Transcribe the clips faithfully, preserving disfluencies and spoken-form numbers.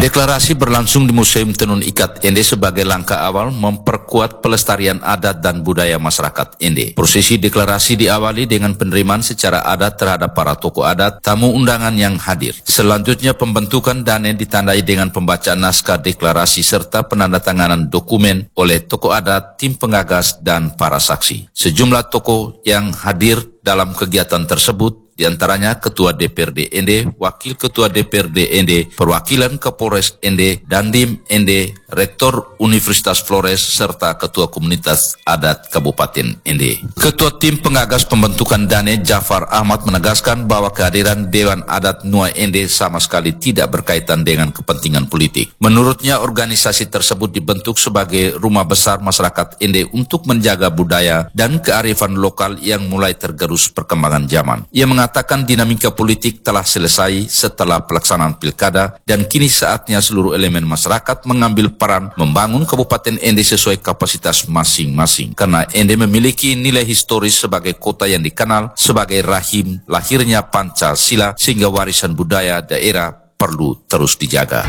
Deklarasi berlangsung di Museum Tenun Ikat Ende sebagai langkah awal memperkuat pelestarian adat dan budaya masyarakat Ende. Prosesi deklarasi diawali dengan penerimaan secara adat terhadap para tokoh adat, tamu undangan yang hadir. Selanjutnya pembentukan DANE ditandai dengan pembacaan naskah deklarasi serta penandatanganan dokumen oleh tokoh adat, tim pengagas, dan para saksi. Sejumlah tokoh yang hadir dalam kegiatan tersebut di antaranya Ketua D P R D Ende, Wakil Ketua D P R D Ende, Perwakilan Kapolres Ende, Dandim Ende, Rektor Universitas Flores, serta Ketua Komunitas Adat Kabupaten Ende. Ketua Tim Pengagas Pembentukan DANE, Jafar Ahmad, menegaskan bahwa kehadiran Dewan Adat Nuai Ende sama sekali tidak berkaitan dengan kepentingan politik. Menurutnya, organisasi tersebut dibentuk sebagai rumah besar masyarakat Ende untuk menjaga budaya dan kearifan lokal yang mulai tergerus perkembangan zaman. Ia mengatakan Mengatakan dinamika politik telah selesai setelah pelaksanaan pilkada dan kini saatnya seluruh elemen masyarakat mengambil peran membangun Kabupaten Ende sesuai kapasitas masing-masing. Karena Ende memiliki nilai historis sebagai kota yang dikenal sebagai rahim lahirnya Pancasila, sehingga warisan budaya daerah perlu terus dijaga.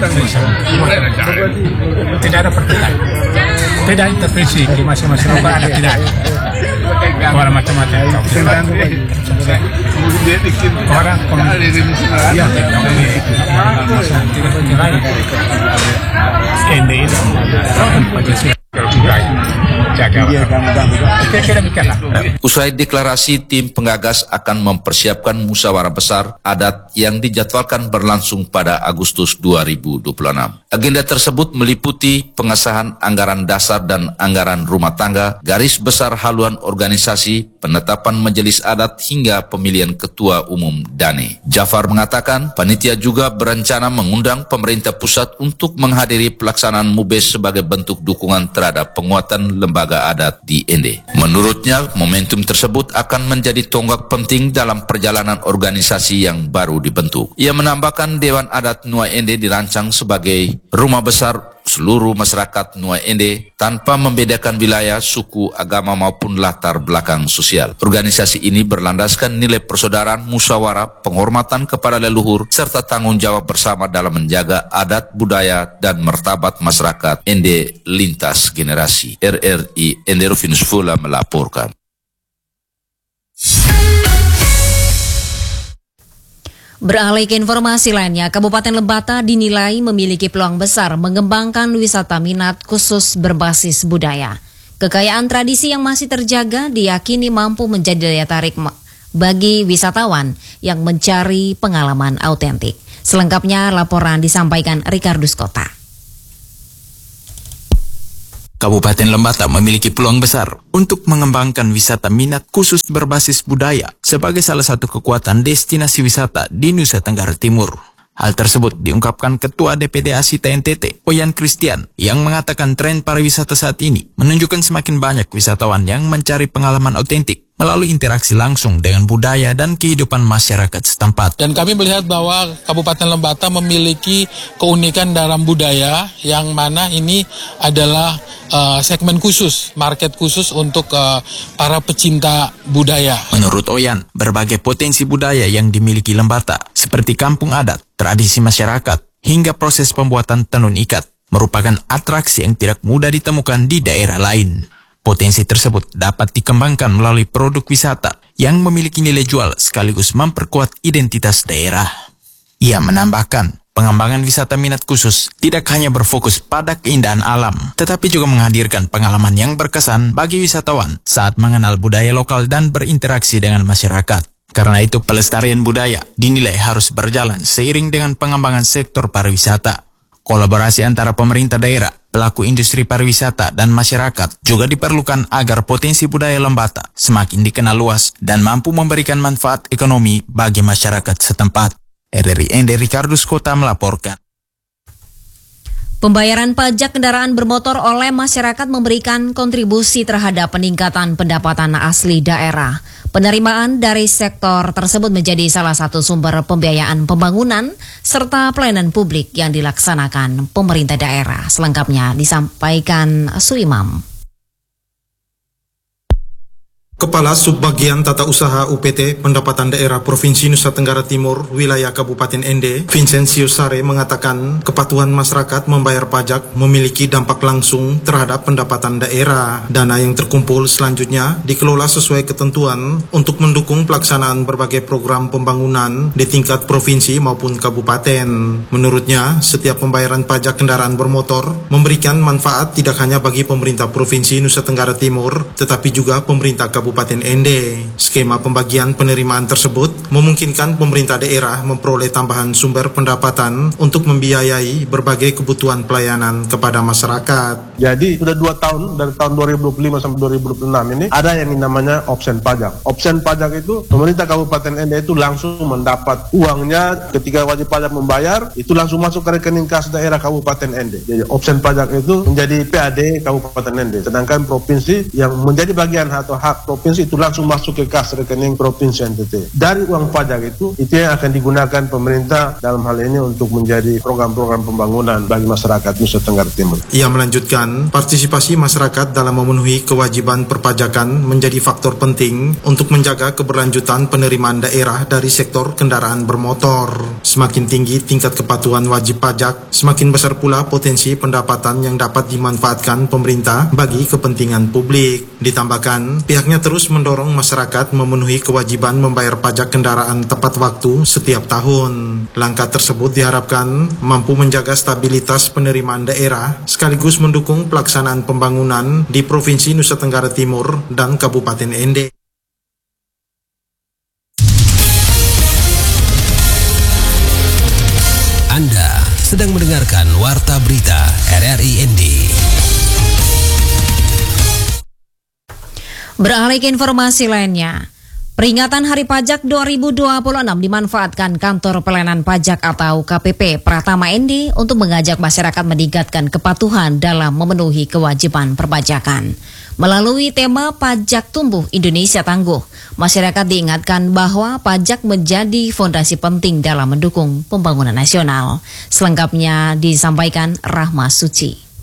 Tidak ada pertentangan, tidak intervensi di masing-masing lokal, ada tidak orang macam-macam. Orang ya ini Usai deklarasi, tim pengagas akan mempersiapkan musyawarah besar adat yang dijadwalkan berlangsung pada Agustus dua ribu dua puluh enam. Agenda tersebut meliputi pengesahan anggaran dasar dan anggaran rumah tangga, garis besar haluan organisasi, penetapan majelis adat, hingga pemilihan ketua umum DANE. Jafar mengatakan panitia juga berencana mengundang pemerintah pusat untuk menghadiri pelaksanaan MUBES sebagai bentuk dukungan terhadap penguatan lembaga adat di Ende. Menurutnya, momentum tersebut akan menjadi tonggak penting dalam perjalanan organisasi yang baru dibentuk. Ia menambahkan Dewan Adat Nuai Ende dirancang sebagai rumah besar seluruh masyarakat Nuai Ende tanpa membedakan wilayah, suku, agama maupun latar belakang sosial. Organisasi ini berlandaskan nilai persaudaraan, musyawarah, penghormatan kepada leluhur, serta tanggung jawab bersama dalam menjaga adat, budaya, dan martabat masyarakat Ende lintas generasi. R R I Ende Rufinus Fula melaporkan. Beralih ke informasi lainnya, Kabupaten Lembata dinilai memiliki peluang besar mengembangkan wisata minat khusus berbasis budaya. Kekayaan tradisi yang masih terjaga diyakini mampu menjadi daya tarik bagi wisatawan yang mencari pengalaman autentik. Selengkapnya laporan disampaikan Ricardus Kota. Kabupaten Lembata memiliki peluang besar untuk mengembangkan wisata minat khusus berbasis budaya sebagai salah satu kekuatan destinasi wisata di Nusa Tenggara Timur. Hal tersebut diungkapkan Ketua D P D Asita N T T, Oyan Christian, yang mengatakan tren pariwisata saat ini menunjukkan semakin banyak wisatawan yang mencari pengalaman autentik melalui interaksi langsung dengan budaya dan kehidupan masyarakat setempat. Dan kami melihat bahwa Kabupaten Lembata memiliki keunikan dalam budaya yang mana ini adalah uh, segmen khusus, market khusus untuk uh, para pecinta budaya. Menurut Oyan, berbagai potensi budaya yang dimiliki Lembata seperti kampung adat, tradisi masyarakat, hingga proses pembuatan tenun ikat merupakan atraksi yang tidak mudah ditemukan di daerah lain. Potensi tersebut dapat dikembangkan melalui produk wisata yang memiliki nilai jual sekaligus memperkuat identitas daerah. Ia menambahkan, pengembangan wisata minat khusus tidak hanya berfokus pada keindahan alam, tetapi juga menghadirkan pengalaman yang berkesan bagi wisatawan saat mengenal budaya lokal dan berinteraksi dengan masyarakat. Karena itu, pelestarian budaya dinilai harus berjalan seiring dengan pengembangan sektor pariwisata. Kolaborasi antara pemerintah daerah, pelaku industri pariwisata, dan masyarakat juga diperlukan agar potensi budaya Lembata semakin dikenal luas dan mampu memberikan manfaat ekonomi bagi masyarakat setempat. R R I Ende Ricardus Kota melaporkan. Pembayaran pajak kendaraan bermotor oleh masyarakat memberikan kontribusi terhadap peningkatan pendapatan asli daerah. Penerimaan dari sektor tersebut menjadi salah satu sumber pembiayaan pembangunan serta pelayanan publik yang dilaksanakan pemerintah daerah. Selengkapnya disampaikan Suimam. Kepala Subbagian Tata Usaha U P T Pendapatan Daerah Provinsi Nusa Tenggara Timur, wilayah Kabupaten Ende, Vincencio Sare mengatakan kepatuhan masyarakat membayar pajak memiliki dampak langsung terhadap pendapatan daerah. Dana yang terkumpul selanjutnya dikelola sesuai ketentuan untuk mendukung pelaksanaan berbagai program pembangunan di tingkat provinsi maupun kabupaten. Menurutnya, setiap pembayaran pajak kendaraan bermotor memberikan manfaat tidak hanya bagi pemerintah Provinsi Nusa Tenggara Timur, tetapi juga pemerintah kabupaten Kabupaten Ende. Skema pembagian penerimaan tersebut memungkinkan pemerintah daerah memperoleh tambahan sumber pendapatan untuk membiayai berbagai kebutuhan pelayanan kepada masyarakat. Jadi sudah dua tahun, dari tahun dua ribu dua puluh lima sampai dua ribu dua puluh enam ini ada yang namanya opsen pajak. Opsen pajak itu pemerintah Kabupaten Ende itu langsung mendapat uangnya ketika wajib pajak membayar, itu langsung masuk ke rekening kas daerah Kabupaten Ende. Jadi opsen pajak itu menjadi P A D Kabupaten Ende. Sedangkan provinsi yang menjadi bagian atau hak provinsi itu langsung masuk ke kas rekening provinsi N T T. Dari uang pajak itu, itu yang akan digunakan pemerintah dalam hal ini untuk menjadi program-program pembangunan bagi masyarakat Nusa Tenggara Timur. Ia melanjutkan, partisipasi masyarakat dalam memenuhi kewajiban perpajakan menjadi faktor penting untuk menjaga keberlanjutan penerimaan daerah dari sektor kendaraan bermotor. Semakin tinggi tingkat kepatuhan wajib pajak, semakin besar pula potensi pendapatan yang dapat dimanfaatkan pemerintah bagi kepentingan publik. Ditambahkan, pihaknya terus terus mendorong masyarakat memenuhi kewajiban membayar pajak kendaraan tepat waktu setiap tahun. Langkah tersebut diharapkan mampu menjaga stabilitas penerimaan daerah sekaligus mendukung pelaksanaan pembangunan di Provinsi Nusa Tenggara Timur dan Kabupaten Ende. Anda sedang mendengarkan Warta Berita R R I N D. Beralih ke informasi lainnya, peringatan Hari Pajak dua ribu dua puluh enam dimanfaatkan Kantor Pelayanan Pajak atau K P P Pratama Ende untuk mengajak masyarakat meningkatkan kepatuhan dalam memenuhi kewajiban perpajakan. Melalui tema Pajak Tumbuh Indonesia Tangguh, masyarakat diingatkan bahwa pajak menjadi fondasi penting dalam mendukung pembangunan nasional. Selengkapnya disampaikan Rahma Suci.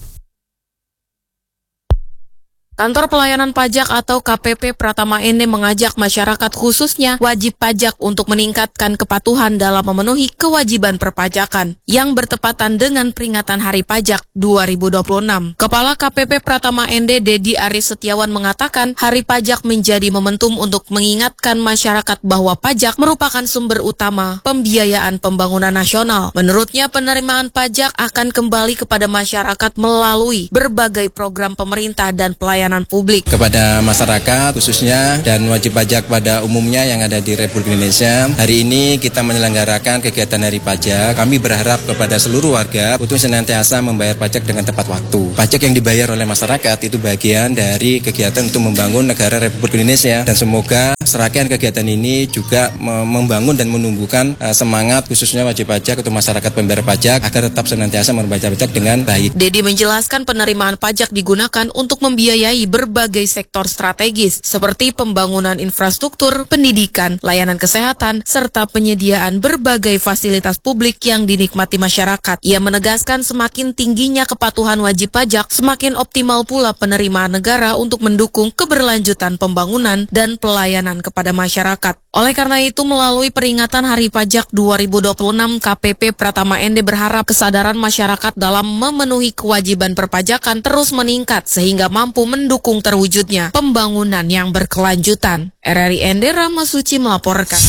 Kantor Pelayanan Pajak atau K P P Pratama Ende mengajak masyarakat khususnya wajib pajak untuk meningkatkan kepatuhan dalam memenuhi kewajiban perpajakan yang bertepatan dengan peringatan Hari Pajak dua ribu dua puluh enam. Kepala K P P Pratama Ende Dedi Aris Setiawan mengatakan Hari Pajak menjadi momentum untuk mengingatkan masyarakat bahwa pajak merupakan sumber utama pembiayaan pembangunan nasional. Menurutnya penerimaan pajak akan kembali kepada masyarakat melalui berbagai program pemerintah dan pelayanan publik. Kepada masyarakat khususnya dan wajib pajak pada umumnya yang ada di Republik Indonesia, hari ini kita menyelenggarakan kegiatan Hari Pajak. Kami berharap kepada seluruh warga untuk senantiasa membayar pajak dengan tepat waktu. Pajak yang dibayar oleh masyarakat itu bagian dari kegiatan untuk membangun negara Republik Indonesia, dan semoga serangkaian kegiatan ini juga membangun dan menumbuhkan uh, semangat khususnya wajib pajak untuk masyarakat pembayar pajak agar tetap senantiasa membayar pajak dengan baik. Dedi menjelaskan penerimaan pajak digunakan untuk membiayai berbagai sektor strategis seperti pembangunan infrastruktur, pendidikan, layanan kesehatan, serta penyediaan berbagai fasilitas publik yang dinikmati masyarakat. Ia menegaskan semakin tingginya kepatuhan wajib pajak, semakin optimal pula penerimaan negara untuk mendukung keberlanjutan pembangunan dan pelayanan kepada masyarakat. Oleh karena itu, melalui peringatan Hari Pajak dua ribu dua puluh enam, K P P Pratama Ende berharap kesadaran masyarakat dalam memenuhi kewajiban perpajakan terus meningkat sehingga mampu mendukung terwujudnya pembangunan yang berkelanjutan. R R I Ende, Rahma Suci melaporkan.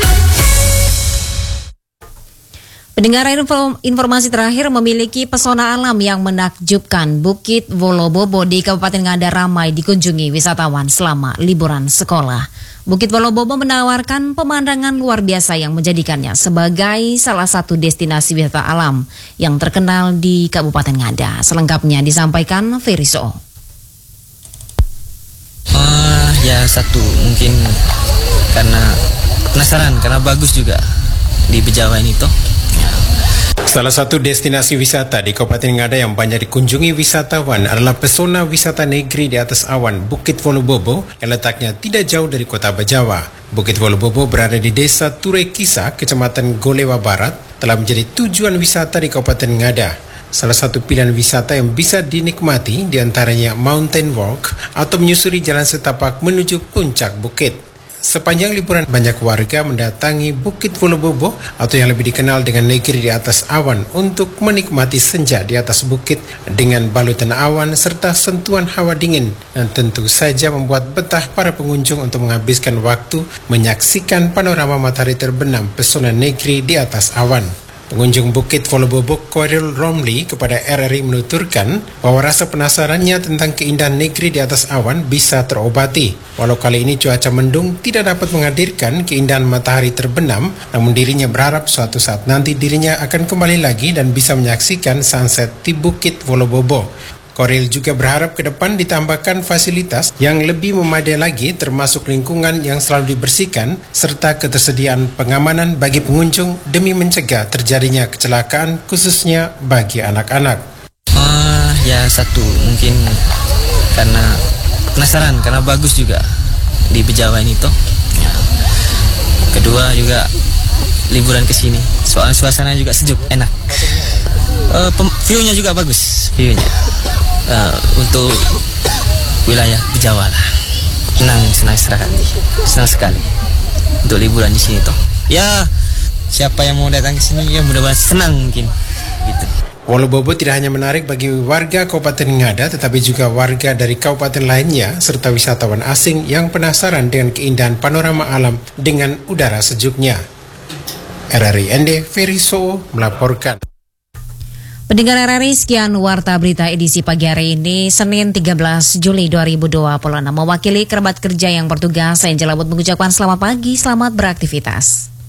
Pendengar, informasi terakhir, memiliki pesona alam yang menakjubkan. Bukit Wolobobo di Kabupaten Ngada ramai dikunjungi wisatawan selama liburan sekolah. Bukit Wolobobo menawarkan pemandangan luar biasa yang menjadikannya sebagai salah satu destinasi wisata alam yang terkenal di Kabupaten Ngada. Selengkapnya disampaikan Feriso. Ah, ya satu mungkin karena penasaran, karena bagus juga di Bejawan itu. Salah satu destinasi wisata di Kabupaten Ngada yang banyak dikunjungi wisatawan adalah pesona wisata negeri di atas awan Bukit Wolobobo yang letaknya tidak jauh dari kota Bejawa. Bukit Wolobobo berada di desa Turekisa, Kecamatan Golewa Barat, telah menjadi tujuan wisata di Kabupaten Ngada. Salah satu pilihan wisata yang bisa dinikmati diantaranya mountain walk atau menyusuri jalan setapak menuju puncak bukit. Sepanjang liburan banyak warga mendatangi Bukit Wolobobo atau yang lebih dikenal dengan negeri di atas awan untuk menikmati senja di atas bukit dengan balutan awan serta sentuhan hawa dingin dan tentu saja membuat betah para pengunjung untuk menghabiskan waktu menyaksikan panorama matahari terbenam pesona negeri di atas awan. Pengunjung Bukit Wolobobo Koril Romli kepada R R I menuturkan bahwa rasa penasarannya tentang keindahan negeri di atas awan bisa terobati. Walau kali ini cuaca mendung tidak dapat menghadirkan keindahan matahari terbenam, namun dirinya berharap suatu saat nanti dirinya akan kembali lagi dan bisa menyaksikan sunset di Bukit Wolobobo. Koril juga berharap ke depan ditambahkan fasilitas yang lebih memadai lagi termasuk lingkungan yang selalu dibersihkan serta ketersediaan pengamanan bagi pengunjung demi mencegah terjadinya kecelakaan khususnya bagi anak-anak. Uh, ya satu mungkin karena penasaran karena bagus juga di Bejawan itu. Ya. Kedua juga liburan ke sini. Soal suasana juga sejuk, enak. Uh, view-nya juga bagus, view-nya. Uh, untuk wilayah Bejawa lah. Senang, senang sekali. Senang sekali untuk liburan di sini toh. Ya, siapa yang mau datang ke sini ya mudah-mudahan senang mungkin gitu. Wolobobo tidak hanya menarik bagi warga Kabupaten Ngada tetapi juga warga dari kabupaten lainnya serta wisatawan asing yang penasaran dengan keindahan panorama alam dengan udara sejuknya. R R I N D Ferry Soo melaporkan. Pendengar R R I, sekian Warta Berita edisi pagi hari ini, Senin tiga belas Juli dua ribu dua puluh enam. Mewakili kerabat kerja yang bertugas, saya Angela Wood mengucapkan selamat pagi, selamat beraktivitas.